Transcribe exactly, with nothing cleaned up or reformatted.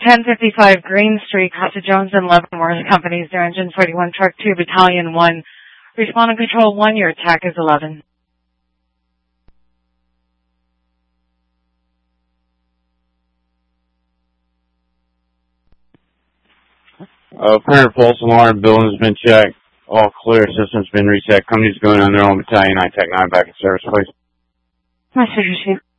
ten fifty-five Green Street, Casa Jones and Leavenworth Companies, their engine forty-one, truck two, battalion one. Respond and control one, your attack is eleven. Uh, printer false alarm, building's been checked. All clear, system's been reset. Company's going on their own battalion, I T A C nine back in service, please. Message received.